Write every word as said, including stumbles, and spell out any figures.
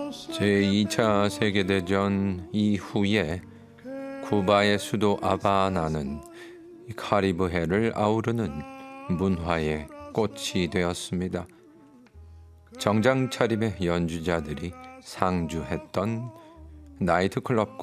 제이 차 세계대전 이후에 쿠바의 수도 아바나는 카리브해를 아우르는 문화의 꽃이 되었습니다. 정장 차림의 연주자들이 상주했던 나이트클럽